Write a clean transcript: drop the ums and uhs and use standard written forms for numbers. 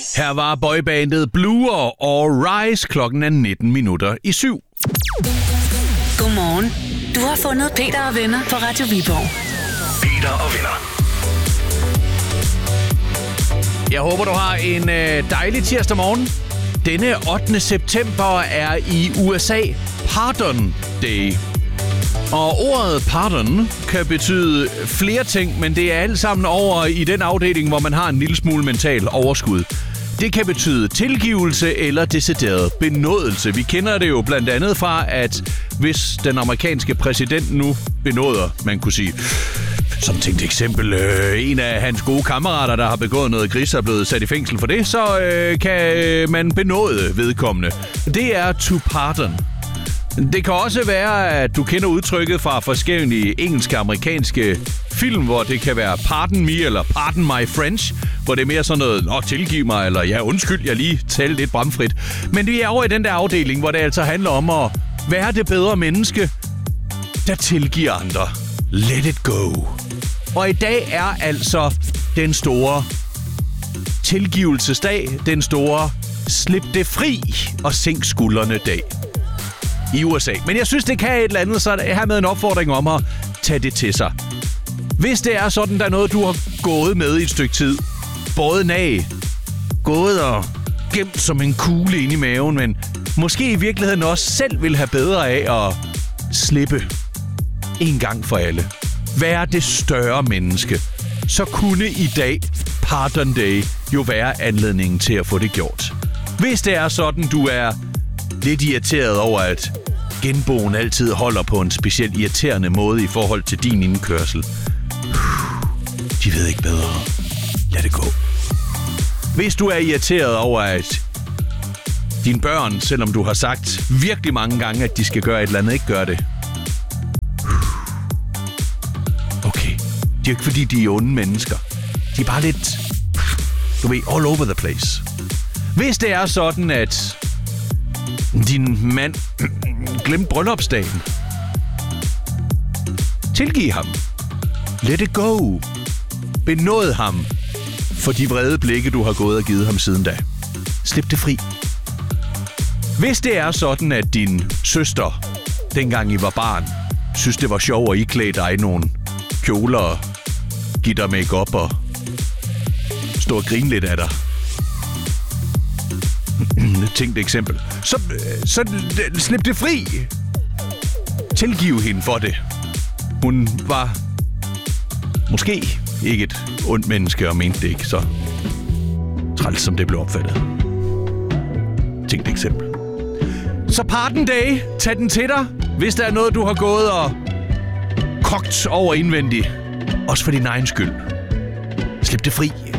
Her var boybandet Blue og Rise. Klokken er 7:19. Godmorgen. Du har fundet Peter og venner på Radio Viborg. Peter og venner. Jeg håber, du har en dejlig tirsdag morgen. Denne 8. september er i USA Pardon Day. Og ordet pardon kan betyde flere ting, men det er alt sammen over i den afdeling, hvor man har en lille smule mental overskud. Det kan betyde tilgivelse eller decideret benådelse. Vi kender det jo blandt andet fra, at hvis den amerikanske præsident nu benåder, man kunne sige, som tænkt eksempel, en af hans gode kammerater, der har begået noget gris, er blevet sat i fængsel for det, så kan man benåde vedkommende. Det er to pardon. Det kan også være, at du kender udtrykket fra forskellige engelske og amerikanske film, hvor det kan være pardon me eller pardon my French, hvor det er mere sådan noget, tilgiv mig, eller ja, undskyld, jeg lige talte lidt bramfrit. Men vi er over i den der afdeling, hvor det altså handler om at være det bedre menneske, der tilgiver andre. Let it go. Og i dag er altså den store tilgivelsesdag, den store slip det fri og sænk skuldrene dag i USA. Men jeg synes, det kan et eller andet, så er her med en opfordring om at tage det til sig. Hvis det er sådan, der er noget, du har gået med i et stykke tid, både nag, gået og gemt som en kugle inde i maven, men måske i virkeligheden også selv vil have bedre af at slippe en gang for alle. Være det større menneske. Så kunne i dag, Pardon Day, jo være anledningen til at få det gjort. Hvis det er sådan, du er lidt irriteret over, at genboen altid holder på en specielt irriterende måde i forhold til din indkørsel. De ved ikke bedre. Lad det gå. Hvis du er irriteret over, at dine børn, selvom du har sagt virkelig mange gange, at de skal gøre et eller andet, ikke gør det. Okay. Det er jo ikke, fordi de er onde mennesker. De er bare lidt, du ved, all over the place. Hvis det er sådan, at din mand glemte bryllupsdagen, tilgiv ham. Let it go. Benåd ham for de vrede blikke, du har gået og givet ham siden da. Slip det fri. Hvis det er sådan, at din søster, dengang I var barn, synes det var sjovt at iklæde dig nogle kjoler og give dig make-up og stå og grine lidt af dig. Tænk et eksempel. Så slip det fri. Tilgiv hende for det. Hun var måske ikke et ondt menneske og mente det ikke så træls, som det blev opfattet. Tænk et eksempel. Så Pardon Day, tag den til dig, hvis der er noget, du har gået og kogt over indvendigt. Også for din egen skyld. Slip det fri.